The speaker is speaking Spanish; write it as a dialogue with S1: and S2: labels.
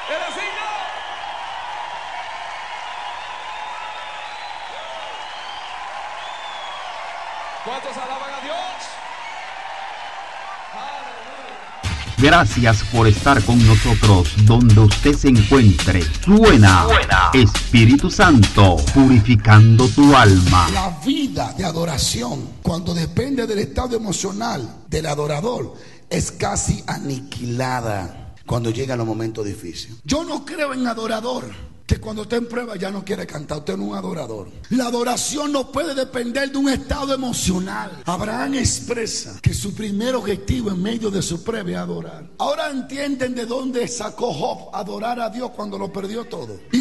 S1: Es así, ¿no? ¿Cuántos alaban a Dios?
S2: Gracias por estar con nosotros donde usted se encuentre. Suena Espíritu Santo, purificando tu alma.
S3: La vida de adoración, cuando depende del estado emocional del adorador, es casi aniquilada cuando llegan los momentos difíciles. Yo no creo en adorador que cuando está en prueba ya no quiere cantar. Usted no es un adorador. La adoración no puede depender de un estado emocional. Abraham expresa que su primer objetivo en medio de su prueba es adorar. Ahora entienden de dónde sacó Job adorar a Dios cuando lo perdió todo.